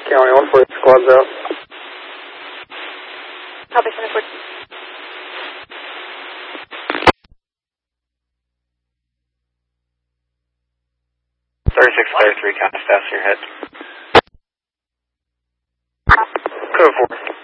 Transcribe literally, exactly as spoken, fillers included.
County one forty, squad's out. Copy, seven four. thirty-six thirty-three, county staff's your head. Code four.